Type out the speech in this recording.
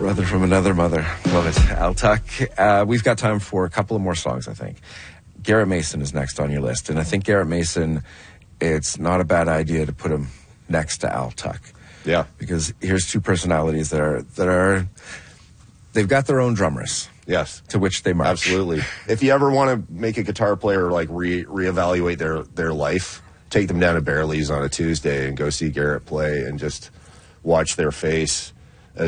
Brother from another mother. Love it. Al Tuck. We've got time for a couple of more songs, I think. Garrett Mason is next on your list. And I think Garrett Mason, it's not a bad idea to put him next to Al Tuck. Yeah. Because here's two personalities that are they've got their own drummers. Yes. To which they march. Absolutely. If you ever want to make a guitar player like reevaluate their life, take them down to Bearley's on a Tuesday and go see Garrett play and just watch their face